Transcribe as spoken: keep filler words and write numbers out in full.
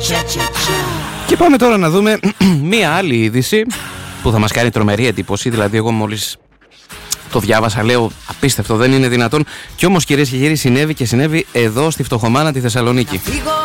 Και πάμε τώρα να δούμε μία άλλη είδηση που θα μας κάνει τρομερή εντύπωση. Δηλαδή εγώ μόλις το διάβασα λέω απίστευτο, δεν είναι δυνατόν. Κι όμως κυρίες και κύριοι συνέβη και συνέβη εδώ στη φτωχομάνα τη Θεσσαλονίκη.